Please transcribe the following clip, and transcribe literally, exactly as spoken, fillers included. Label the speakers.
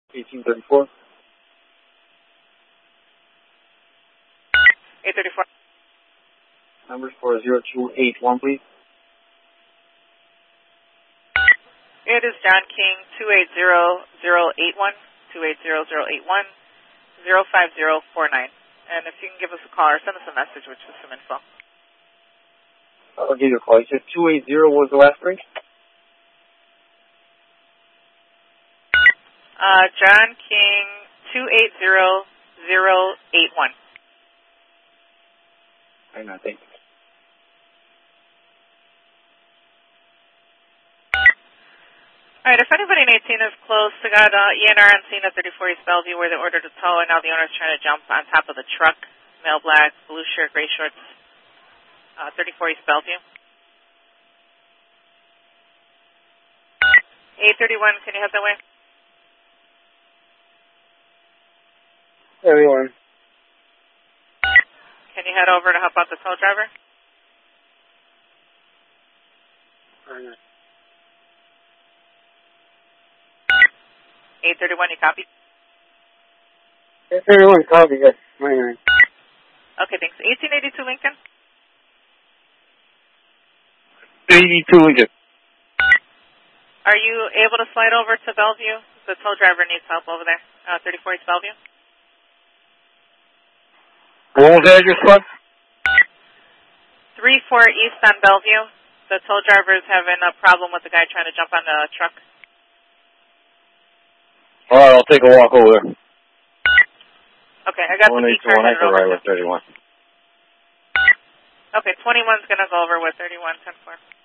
Speaker 1: eighteen thirty-four.
Speaker 2: eight thirty-four.
Speaker 1: Numbers for zero two eight one, please.
Speaker 2: It is John King, two eight zero zero eight one, two eight zero zero eight one, zero five zero four nine. And if you can give us a call or send us a message with just some info.
Speaker 1: I'll give you a call. You said two eight zero was the last three?
Speaker 2: Uh, John King, two eight zero zero eight one.
Speaker 1: I know, thank you.
Speaker 2: All right, if anybody in eighteen is close, they got uh, E N R on scene at thirty-four East Bellevue where they ordered a tow, and now the owner's trying to jump on top of the truck. Male black, blue shirt, gray shorts, uh, thirty-four East Bellevue. eight thirty-one, can you head that way?
Speaker 1: Everyone.
Speaker 2: Can you head over to help out the tow driver? eight thirty-one, you copy?
Speaker 1: eight thirty-one, copy, yes. nine nine.
Speaker 2: Okay, thanks. eighteen eighty-two Lincoln?
Speaker 1: eighty-two Lincoln.
Speaker 2: Are you able to slide over to Bellevue? The tow driver needs help over there. Uh, thirty-four East Bellevue?
Speaker 1: What was the address, what?
Speaker 2: three four East on Bellevue. The tow driver is having a problem with the guy trying to jump on the truck.
Speaker 1: All right, I'll take a walk over there.
Speaker 2: Okay, I got the key card.
Speaker 1: I can ride with thirty-one.
Speaker 2: Okay, twenty-one's going to go over with thirty-one ten four.